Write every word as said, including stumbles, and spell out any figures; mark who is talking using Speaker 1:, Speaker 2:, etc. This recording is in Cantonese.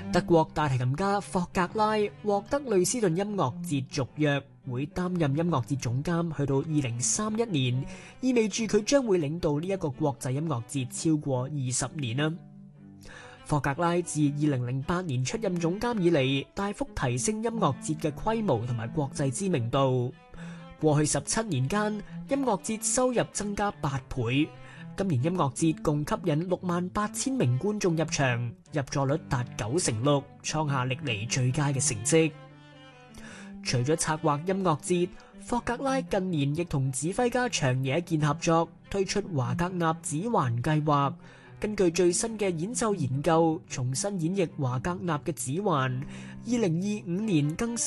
Speaker 1: 德國大提琴家霍格拉獲得累斯頓音樂節續約，會擔任音樂節總監去到二零三一年，意味住佢將會領導呢一個國際音樂節超過二十年啦。霍格拉自二零零八年出任總監以嚟，大幅提升音樂節嘅規模同埋國際知名度。過去十七年間，音樂節收入增加八倍。今年音樂節共吸引六萬八千名觀眾入場，入座率達九成六，創下歷嚟最佳嘅成績。除咗策劃音樂節，霍格拉近年亦同指揮家長野健合作，推出華格納指環計劃。根據最新嘅演奏研究，重新演繹華格納嘅指環，二零二五年更